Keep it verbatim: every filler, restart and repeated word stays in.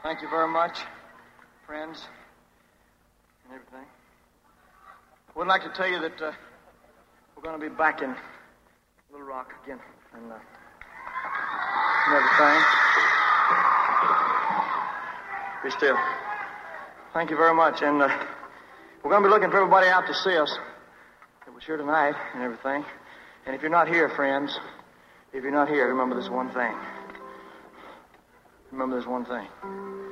Thank you very much, friends, and everything. I would like to tell you that uh, we're going to be back in Little Rock again and, uh, and everything. Be still. Thank you very much, and uh, we're going to be looking for everybody out to see us that was here tonight and everything. And if you're not here, friends, if you're not here, remember this one thing. Remember this one thing.